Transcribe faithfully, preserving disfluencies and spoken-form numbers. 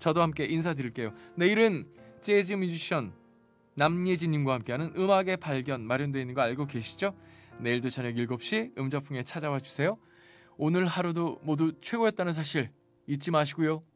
저도 함께 인사드릴게요. 내일은 재즈 뮤지션 남예진님과 함께하는 음악의 발견 마련되어 있는 거 알고 계시죠? 내일도 저녁 일곱 시 음자풍에 찾아와 주세요. 오늘 하루도 모두 최고였다는 사실 잊지 마시고요.